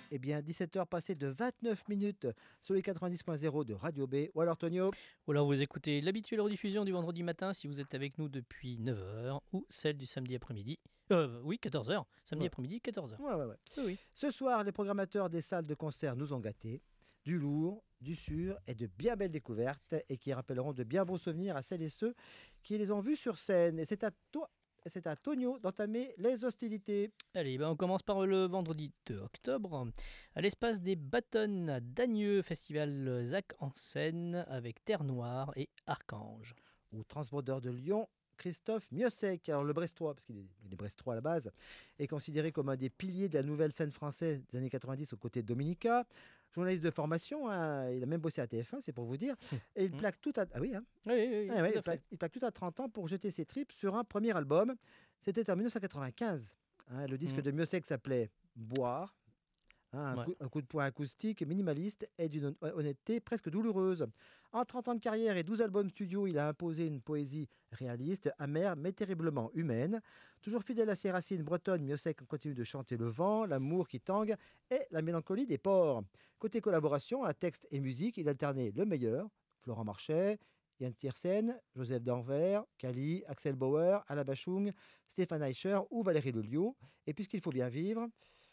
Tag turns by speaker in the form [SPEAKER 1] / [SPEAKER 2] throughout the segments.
[SPEAKER 1] Eh bien, 17h passées de 29 minutes sur les 90.0 de Radio B. Ou alors, Tonio?
[SPEAKER 2] Ou alors vous écoutez l'habituelle rediffusion du vendredi matin si vous êtes avec nous depuis 9h ou celle du samedi après-midi. Oui, 14h. Samedi
[SPEAKER 1] Ouais.
[SPEAKER 2] après-midi, 14h.
[SPEAKER 1] Ouais.
[SPEAKER 2] Oui, oui.
[SPEAKER 1] Ce soir, les programmateurs des salles de concert nous ont gâtés. Du lourd, du sûr et de bien belles découvertes et qui rappelleront de bien bons souvenirs à celles et ceux qui les ont vus sur scène. Et c'est à toi, c'est à Tonio d'entamer les hostilités.
[SPEAKER 2] Allez, on commence par le vendredi 2 octobre à l'espace des Bâtonnes à Dagneux, festival Zach en scène avec Terre Noire et Archange.
[SPEAKER 1] Au transbordeur de Lyon, Christophe Miossec, alors le Brestois, parce qu'il est Brestois à la base, est considéré comme un des piliers de la nouvelle scène française des années 90 aux côtés de Dominica. Journaliste de formation, hein, il a même bossé à TF1, c'est pour vous dire. Et il plaque tout à... Ah oui, hein.
[SPEAKER 2] Oui,
[SPEAKER 1] Ah ouais,
[SPEAKER 2] tout à fait.
[SPEAKER 1] il plaque tout à 30 ans pour jeter ses tripes sur un premier album. C'était en 1995. Hein, le disque
[SPEAKER 2] Mm.
[SPEAKER 1] de Miossec s'appelait Boire. Hein,
[SPEAKER 2] Ouais.
[SPEAKER 1] un coup de poing acoustique minimaliste et d'une honnêteté presque douloureuse. En 30 ans de carrière et 12 albums studio, il a imposé une poésie réaliste, amère mais terriblement humaine. Toujours fidèle à ses racines bretonnes, Miossec continue de chanter le vent, l'amour qui tangue et la mélancolie des ports. Côté collaboration, à texte et musique, il alternait le meilleur, Florent Marchais, Yann Tiersen, Joseph Danvers, Kali, Axel Bauer, Alain Bachung, Stéphane Eicher ou Valérie Lelio. Et puisqu'il faut bien vivre,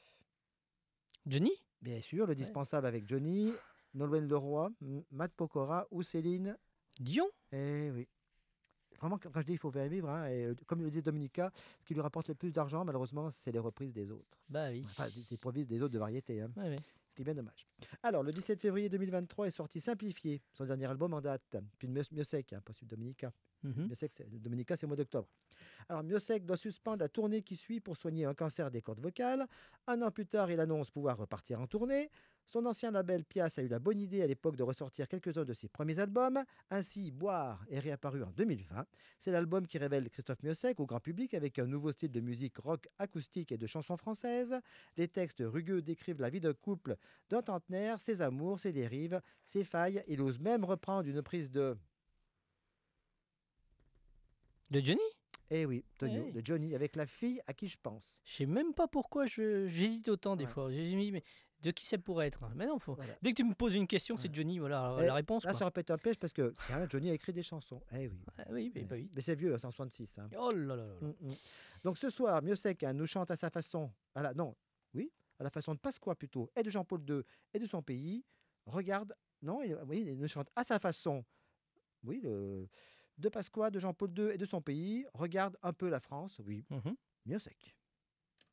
[SPEAKER 2] Johnny?
[SPEAKER 1] bien sûr, le
[SPEAKER 2] Ouais.
[SPEAKER 1] dispensable avec Johnny, Nolwenn Leroy, Matt Pokora ou Céline.
[SPEAKER 2] Dion?
[SPEAKER 1] Eh oui. Vraiment, quand je dis il faut bien vivre, hein, et comme le dit Dominica, ce qui lui rapporte le plus d'argent, malheureusement, c'est les reprises des autres.
[SPEAKER 2] Bah oui.
[SPEAKER 1] Enfin, c'est reprises des autres de variété. Hein.
[SPEAKER 2] Ouais.
[SPEAKER 1] Ce qui est bien dommage. Alors, le 17 février 2023 est sorti Simplifié, son dernier album en date. Puis Miossec, hein, pas celui de Dominica.
[SPEAKER 2] Mhm.
[SPEAKER 1] Dominica, c'est au mois d'octobre. Alors, Miossec doit suspendre la tournée qui suit pour soigner un cancer des cordes vocales. Un an plus tard, il annonce pouvoir repartir en tournée. Son ancien label Pias a eu la bonne idée à l'époque de ressortir quelques-uns de ses premiers albums. Ainsi, Boire est réapparu en 2020. C'est l'album qui révèle Christophe Miossec au grand public avec un nouveau style de musique rock acoustique et de chansons françaises. Les textes rugueux décrivent la vie d'un couple, d'un trentenaire, ses amours, ses dérives, ses failles. Il ose même reprendre une prise de...
[SPEAKER 2] De Johnny?
[SPEAKER 1] Eh oui, Tonio,
[SPEAKER 2] Ouais.
[SPEAKER 1] de Johnny, avec la fille à qui je pense.
[SPEAKER 2] Je sais même pas pourquoi j'hésite autant des
[SPEAKER 1] Ouais.
[SPEAKER 2] fois. J'ai dit, mais de qui ça pourrait être? Mais non,
[SPEAKER 1] Voilà.
[SPEAKER 2] dès que tu me poses une question,
[SPEAKER 1] Ouais.
[SPEAKER 2] c'est Johnny, voilà
[SPEAKER 1] Et
[SPEAKER 2] la réponse,
[SPEAKER 1] là,
[SPEAKER 2] quoi.
[SPEAKER 1] ça aurait pu être un piège parce que carrément, Johnny a écrit des chansons. Eh oui.
[SPEAKER 2] Ah oui,
[SPEAKER 1] Eh,
[SPEAKER 2] bah oui.
[SPEAKER 1] mais c'est vieux, hein, 166. Hein.
[SPEAKER 2] Oh là là là là.
[SPEAKER 1] Donc ce soir, Miossec hein, nous chante à sa façon, à la façon de Pasqua plutôt, et de Jean-Paul II et de son pays. Regarde, non, oui, il nous chante à sa façon, oui, de Pasqua, de Jean-Paul II et de son pays. Regarde un peu la France, oui,
[SPEAKER 2] Mhm.
[SPEAKER 1] Miossec.